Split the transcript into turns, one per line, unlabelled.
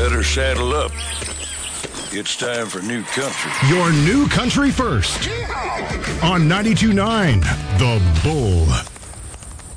better saddle up. It's time for New Country.
Your new country first. On 92.9 The Bull.